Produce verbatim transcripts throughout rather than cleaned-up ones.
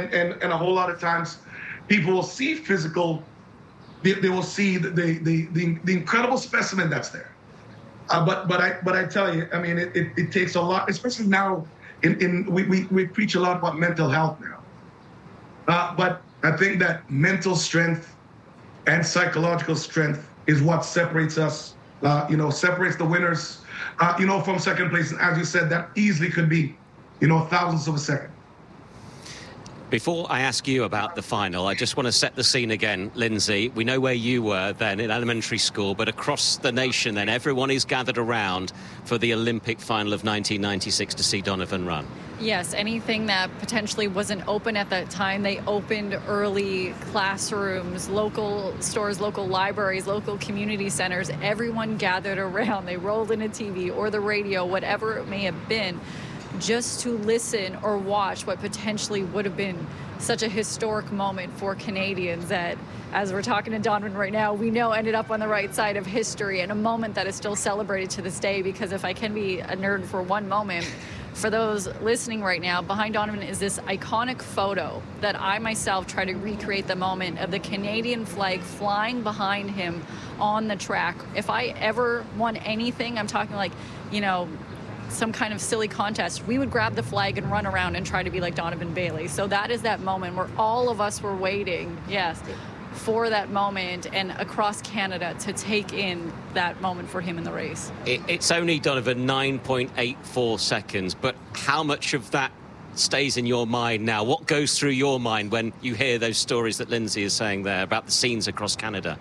and, and, and a whole lot of times people will see physical, they, they will see the, the, the, the, the incredible specimen that's there. Uh, but but I but I tell you, I mean, it, it, it takes a lot, especially now. In, in we, we we preach a lot about mental health now. Uh, but I think that mental strength and psychological strength is what separates us. Uh, you know, separates the winners. Uh, you know, from second place. And as you said, that easily could be, you know, thousands of a second. Before I ask you about the final, I just want to set the scene again, Lindsay. We know where you were then in elementary school, but across the nation then, everyone is gathered around for the Olympic final of nineteen ninety-six to see Donovan run. Yes, anything that potentially wasn't open at that time, they opened early. Classrooms, local stores, local libraries, local community centers, everyone gathered around. They rolled in a T V or the radio, whatever it may have been, just to listen or watch what potentially would have been such a historic moment for Canadians that, as we're talking to Donovan right now, we know ended up on the right side of history, and a moment that is still celebrated to this day. Because if I can be a nerd for one moment, for those listening right now, behind Donovan is this iconic photo that I myself try to recreate the moment of the Canadian flag flying behind him on the track. If I ever won anything, I'm talking like, you know, some kind of silly contest, we would grab the flag and run around and try to be like Donovan Bailey. So that is that moment where all of us were waiting, yes, for that moment, and across Canada to take in that moment for him in the race. It, it's only, Donovan, nine point eight four seconds, but how much of that stays in your mind now? What goes through your mind when you hear those stories that Lindsay is saying there about the scenes across Canada?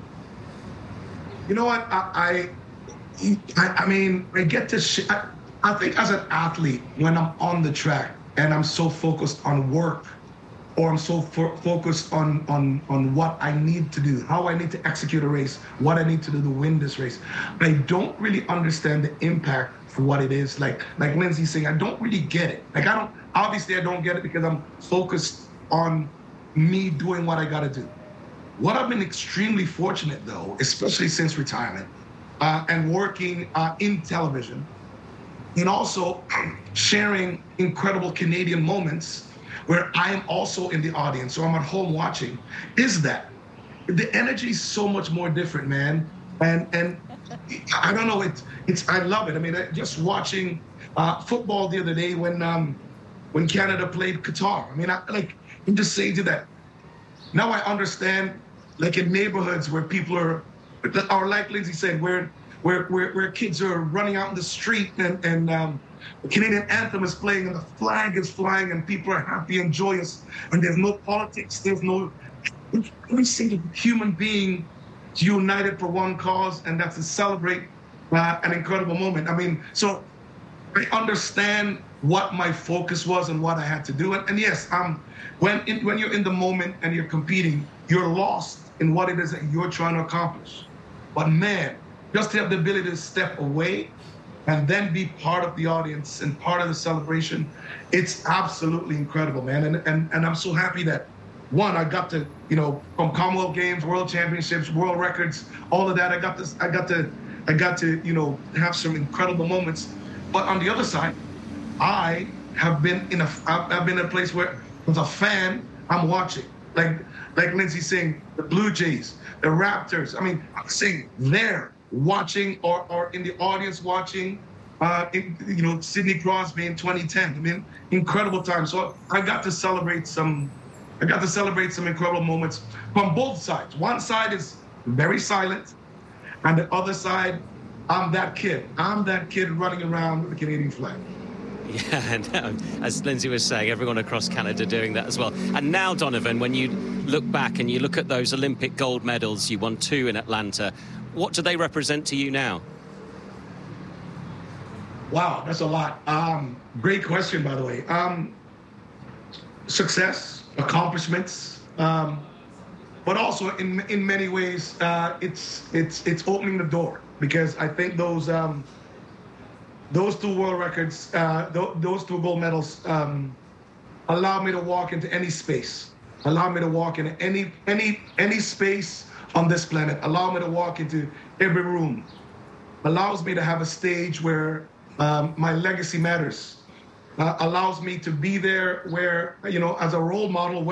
You know what? I, I, I mean, I get to... Sh- I, I think as an athlete, when I'm on the track and I'm so focused on work, or I'm so fo- focused on, on, on what I need to do, how I need to execute a race, what I need to do to win this race, I don't really understand the impact for what it is. Like like Lindsay's saying, I don't really get it. Like I don't, obviously I don't get it because I'm focused on me doing what I gotta do. What I've been extremely fortunate though, especially since retirement uh, and working uh, in television, and also sharing incredible Canadian moments where I'm also in the audience, so I'm at home watching, is that the energy is so much more different, man. And and I don't know, it's, it's I love it. I mean, just watching uh, football the other day when um, when Canada played Qatar. I mean, I, like, I'm just saying to that, now I understand, like in neighborhoods where people are, or like Lindsay said, where Where, where where kids are running out in the street and, and um, the Canadian anthem is playing and the flag is flying and people are happy and joyous and there's no politics, there's no, every single human being is united for one cause, and that's to celebrate uh, an incredible moment. I mean, so I understand what my focus was and what I had to do. And, and yes, um, when in, when you're in the moment and you're competing, you're lost in what it is that you're trying to accomplish. But man, just to have the ability to step away and then be part of the audience and part of the celebration, it's absolutely incredible, man. And and, and I'm so happy that, one, I got to, you know, from Commonwealth Games, World Championships, World Records, all of that, I got this, I got to, I got to, you know, have some incredible moments. But on the other side, I have been in a, I've been in a place where, as a fan, I'm watching. Like, like Lindsay's saying, the Blue Jays, the Raptors. I mean, I'm saying there. Watching or, or in the audience watching, uh, in, you know, Sidney Crosby in twenty ten. I mean, incredible time. So I got to celebrate some, I got to celebrate some incredible moments from both sides. One side is very silent, and the other side, I'm that kid. I'm that kid running around with the Canadian flag. Yeah, and um, as Lindsay was saying, everyone across Canada doing that as well. And now, Donovan, when you look back and you look at those Olympic gold medals, you won two in Atlanta. What do they represent to you now? Wow, that's a lot. Um, great question, by the way. Um, success, accomplishments, um, but also in in many ways, uh, it's it's it's opening the door, because I think those um, those two world records, uh, th- those two gold medals, um, allow me to walk into any space, allow me to walk into any any any space on this planet, allow me to walk into every room, allows me to have a stage where um, my legacy matters, uh, allows me to be there where, you know, as a role model,